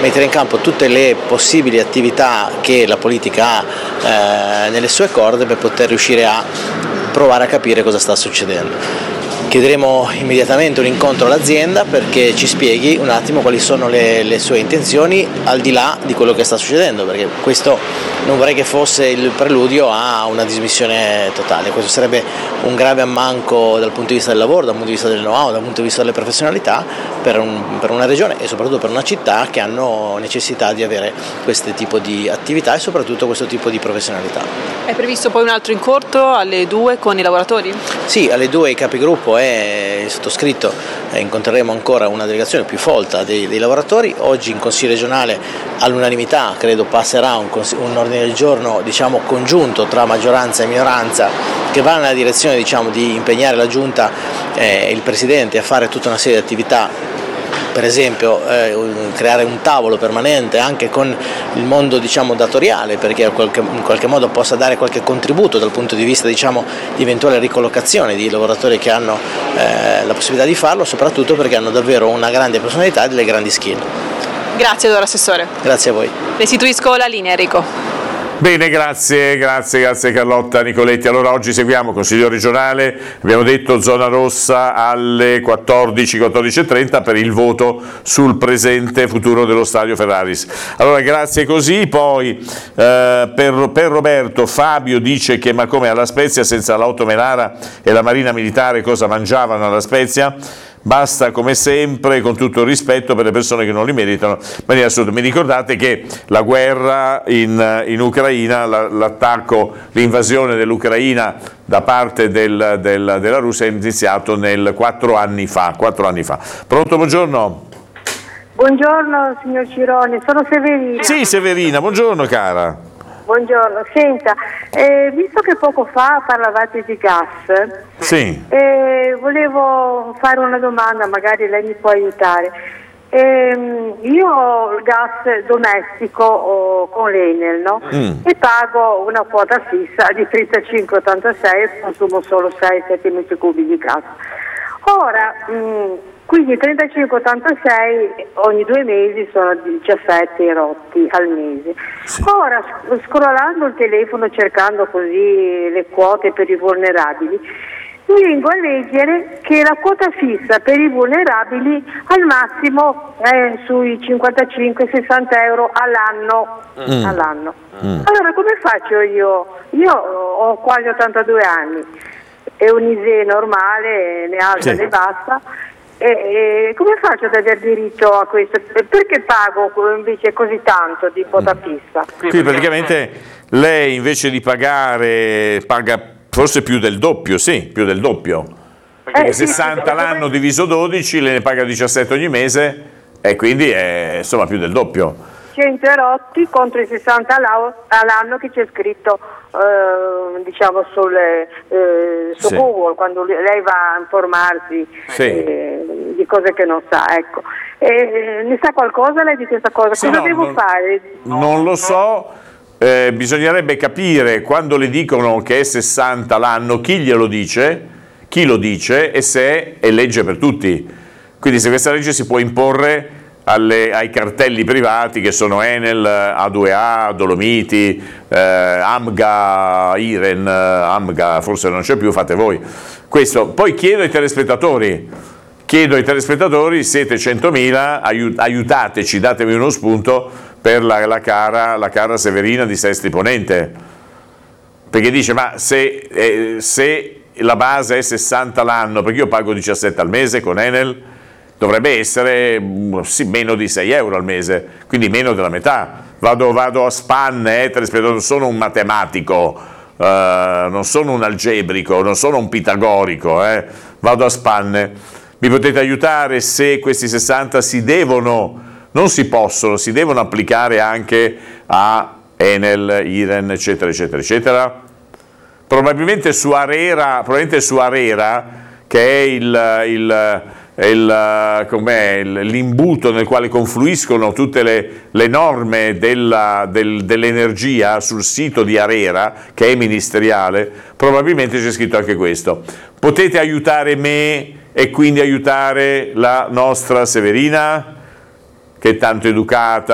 mettere in campo tutte le possibili attività che la politica ha nelle sue corde per poter riuscire a provare a capire cosa sta succedendo. Chiederemo immediatamente un incontro all'azienda perché ci spieghi un attimo quali sono le sue intenzioni al di là di quello che sta succedendo, perché questo non vorrei che fosse il preludio a una dismissione totale. Questo sarebbe un grave ammanco dal punto di vista del lavoro, dal punto di vista del know-how, dal punto di vista delle professionalità per una regione e soprattutto per una città che hanno necessità di avere questo tipo di attività e soprattutto questo tipo di professionalità. È previsto poi un altro incontro alle 2 con i lavoratori? Sì, alle 2 i capigruppo e il sottoscritto incontreremo ancora una delegazione più folta dei lavoratori. Oggi in Consiglio regionale all'unanimità credo passerà un ordine del giorno congiunto tra maggioranza e minoranza che va nella direzione di impegnare la Giunta e il Presidente a fare tutta una serie di attività, per esempio creare un tavolo permanente anche con il mondo datoriale perché in qualche modo possa dare qualche contributo dal punto di vista di eventuale ricollocazione di lavoratori che hanno la possibilità di farlo, soprattutto perché hanno davvero una grande personalità e delle grandi skill. Grazie Assessore. Grazie a voi. Restituisco la linea, Enrico. Bene, grazie Carlotta Nicoletti. Allora oggi seguiamo Consiglio regionale, abbiamo detto zona rossa alle 14:30 per il voto sul presente futuro dello stadio Ferraris. Allora grazie così, poi per Roberto Fabio dice che ma come alla Spezia senza l'Auto Melara e la Marina Militare cosa mangiavano alla Spezia? Basta come sempre, con tutto il rispetto per le persone che non li meritano, ma mi ricordate che la guerra in Ucraina, l'attacco, l'invasione dell'Ucraina da parte della Russia è iniziato 4 anni fa. Pronto, buongiorno? Buongiorno signor Cironi, sono Severina. Sì, Severina, buongiorno cara. Buongiorno, senta, visto che poco fa parlavate di gas, sì. Volevo fare una domanda, magari lei mi può aiutare. Io ho il gas domestico con l'Enel, no? E pago una quota fissa di 35,86 e consumo solo 6-7 metri cubi di gas. Ora, quindi 35,86 ogni 2 mesi sono 17 rotti al mese. Sì. Ora, scrollando il telefono cercando così le quote per i vulnerabili, mi vengo a leggere che la quota fissa per i vulnerabili al massimo è sui 55-60 euro all'anno. Allora come faccio io? Io ho quasi 82 anni, è un ISEE normale, né alta né bassa. E come faccio ad aver diritto a questo? Perché pago invece così tanto di quota fissa? Qui praticamente lei invece di pagare paga forse più del doppio, sì, più del doppio. Perché 60 l'anno diviso 12, le ne paga 17 ogni mese e quindi è insomma più del doppio. 100 erotti contro i 60 all'anno che c'è scritto su sì. Google, quando lei va a informarsi di cose che non sa, ecco. Ne sa qualcosa lei di questa cosa? Sì, cosa devo fare? Non lo so, bisognerebbe capire quando le dicono che è 60 l'anno chi glielo dice, chi lo dice e se è legge per tutti. Quindi se questa legge si può imporre ai cartelli privati che sono Enel, A2A, Dolomiti, Amga, Iren, Amga forse non c'è più, fate voi. Questo. Poi chiedo ai telespettatori, siete 100.000, aiutateci, datemi uno spunto per la cara Severina di Sestri Ponente, perché dice ma se la base è 60 l'anno, perché io pago 17 al mese con Enel, dovrebbe essere meno di 6 euro al mese, quindi meno della metà. Vado a spanne, non sono un matematico, non sono un algebrico, non sono un pitagorico, vado a spanne. Mi potete aiutare se questi 60 si devono applicare anche a Enel, Iren, eccetera, eccetera, eccetera? Probabilmente su Arera, che è l'imbuto nel quale confluiscono tutte le norme dell'energia sul sito di Arera, che è ministeriale, probabilmente c'è scritto anche questo. Potete aiutare me e quindi aiutare la nostra Severina, che è tanto educata,